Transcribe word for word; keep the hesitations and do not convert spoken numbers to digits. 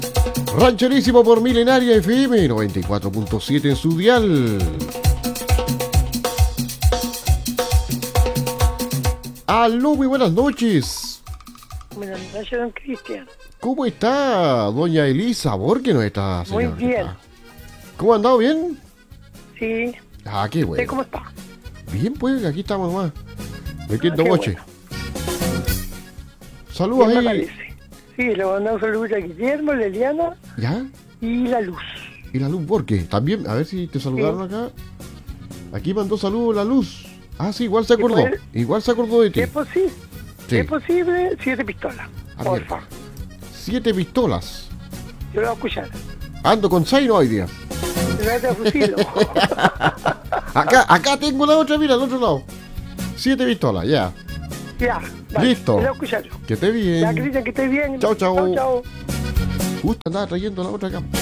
Rancherísimo por Milenaria F M noventa y cuatro punto siete en su dial. Aló, muy buenas noches. Buenas noches, don Cristian. ¿Cómo está doña Elisa Borges? ¿No está, Muy señor? bien. ¿Cómo ha andado? ¿Bien? Sí. Ah, qué ¿Usted bueno. cómo está? Bien, pues, aquí estamos más. Metiendo Ah, qué boche. bueno. Saludos ¿Qué me ahí. parece? Sí, le mando un saludo a Guillermo, Leliana ¿Ya? y la Luz. Y la Luz Borges. También, a ver si te saludaron acá. Aquí mandó saludos la Luz. Ah, sí, igual se ¿Qué acordó. puede? Igual se acordó de ti. Si es posible, Sí. si es posible, siete pistolas. A ver. Porfa. Siete pistolas. Yo lo voy a escuchar. Ando con Zaino hoy día. No te fusilo. Acá, acá tengo la otra, mira, al otro lado. Siete pistolas, ya. Ya. Vale, Listo. Lo voy a escuchar. Que esté bien. Ya, Cristian, que estés bien. Chao, chao. Chao, chao. Justo andaba trayendo la otra acá.